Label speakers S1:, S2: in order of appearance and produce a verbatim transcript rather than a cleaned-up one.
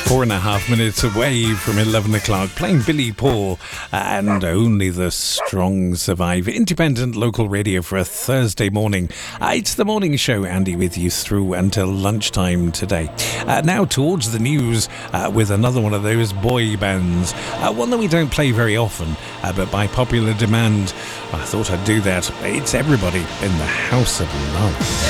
S1: Four and a half minutes away from eleven o'clock, playing Billy Paul and Only the Strong Survive. Independent local radio for a Thursday morning. Uh, it's the morning show, Andy, with you through until lunchtime today. Uh, now towards the news uh, with another one of those boy bands. Uh, one that we don't play very often, uh, but by popular demand, I thought I'd do that. It's Everybody in the House of Love.